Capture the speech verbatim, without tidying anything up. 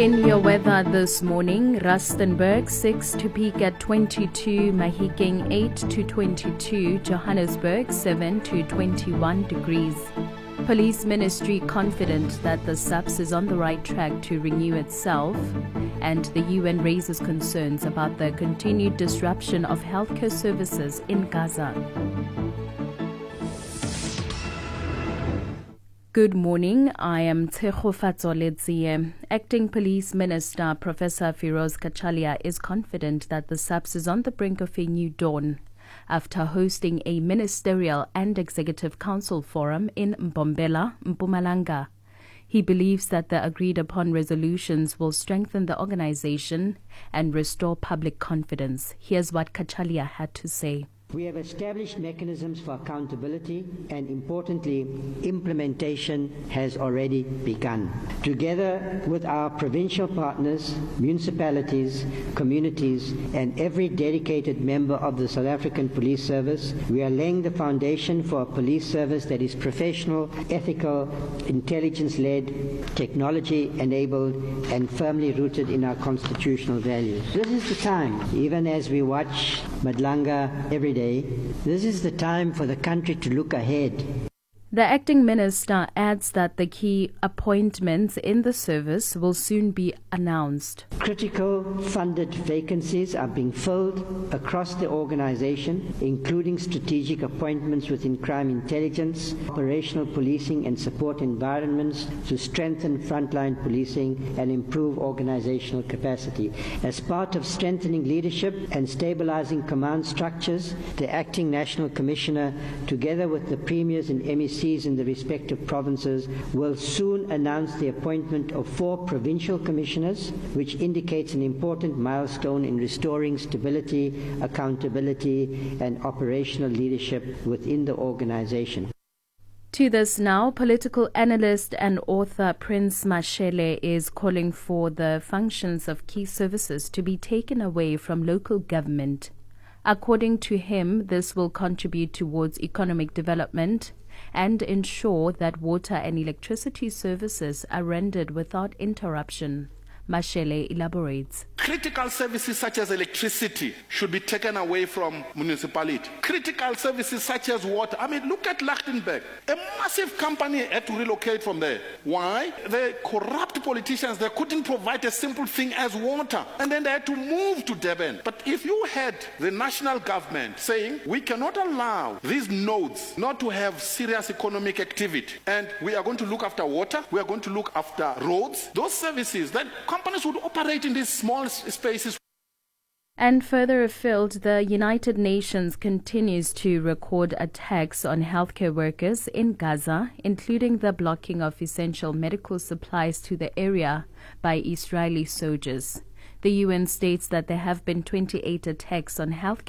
In your weather this morning, Rustenburg six to peak at twenty-two, Mahikeng eight to twenty-two, Johannesburg seven to twenty-one degrees. Police Ministry confident that the S A P S is on the right track to renew itself, and the U N raises concerns about the continued disruption of healthcare services in Gaza. Good morning, I am Tshego Fatsoledzie. Acting Police Minister Professor Firoz Kachalia is confident that the S A P S is on the brink of a new dawn after hosting a ministerial and executive council forum in Mbombela, Mpumalanga. He believes that the agreed-upon resolutions will strengthen the organization and restore public confidence. Here's what Kachalia had to say. We have established mechanisms for accountability, and importantly, implementation has already begun. Together with our provincial partners, municipalities, communities, and every dedicated member of the South African Police Service, we are laying the foundation for a police service that is professional, ethical, intelligence-led, technology-enabled, and firmly rooted in our constitutional values. This is the time, even as we watch Madlanga every day, this is the time for the country to look ahead. The acting minister adds that the key appointments in the service will soon be announced. Critical funded vacancies are being filled across the organization, including strategic appointments within crime intelligence, operational policing and support environments to strengthen frontline policing and improve organizational capacity. As part of strengthening leadership and stabilizing command structures, the acting national commissioner, together with the premiers and M E Cs in the respective provinces, will soon announce the appointment of four provincial commissioners, which indicates an important milestone in restoring stability, accountability, and operational leadership within the organization. To this now, political analyst and author Prince Mashele is calling for the functions of key services to be taken away from local government. According to him, this will contribute towards economic development and ensure that water and electricity services are rendered without interruption. Mashele elaborates. Critical services such as electricity should be taken away from municipality. Critical services such as water. I mean, look at Lichtenberg. A massive company had to relocate from there. Why? The corrupt politicians, they couldn't provide a simple thing as water. And then they had to move to Durban. But if you had the national government saying, we cannot allow these nodes not to have serious economic activity, and we are going to look after water, we are going to look after roads, those services, then companies would operate in these small spaces. And further afield, the United Nations continues to record attacks on healthcare workers in Gaza, including the blocking of essential medical supplies to the area by Israeli soldiers. The U N states that there have been twenty-eight attacks on healthcare